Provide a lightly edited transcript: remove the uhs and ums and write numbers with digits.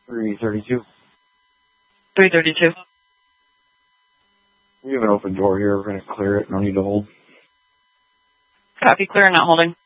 332. 332. We have an open door here. We're going to clear it. No need to hold. Copy, clear, not holding.